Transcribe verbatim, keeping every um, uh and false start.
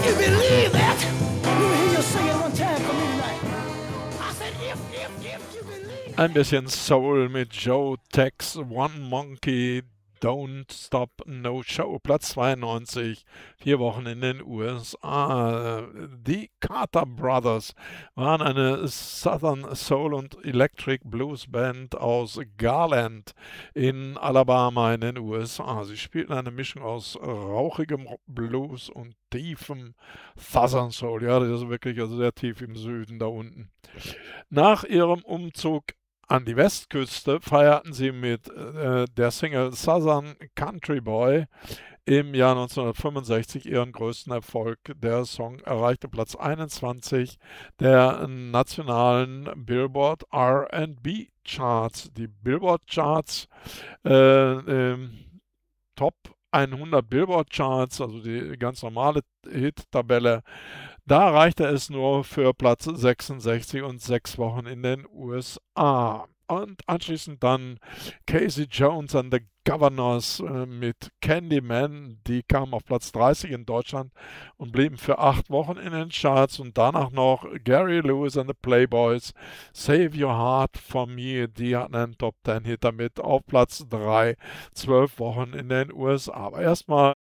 you believe that? Let me hear you sing it one time for me tonight. I said, if, if, if you believe. Ein bisschen Soul mit Joe Tex, One Monkey, Don't Stop No Show, Platz zweiundneunzig, vier Wochen in den U S A. Die Carter Brothers waren eine Southern Soul und Electric Blues Band aus Garland in Alabama in den U S A. Sie spielten eine Mischung aus rauchigem Blues und tiefem Southern Soul. Ja, das ist wirklich also sehr tief im Süden da unten. Nach ihrem Umzug an die Westküste feierten sie mit äh, der Single Southern Country Boy im Jahr neunzehnhundertfünfundsechzig ihren größten Erfolg. Der Song erreichte Platz einundzwanzig der nationalen Billboard R and B Charts. Die Billboard Charts, äh, äh, Top hundert Billboard Charts, also die ganz normale Hit-Tabelle, da reichte es nur für Platz sechsundsechzig und sechs Wochen in den U S A. Und anschließend dann Casey Jones and the Governors äh, mit Candyman. Die kamen auf Platz dreißig in Deutschland und blieben für acht Wochen in den Charts. Und danach noch Gary Lewis and the Playboys, Save Your Heart for Me. Die hatten einen Top zehn Hit damit auf Platz drei, zwölf Wochen in den U S A. Aber erstmal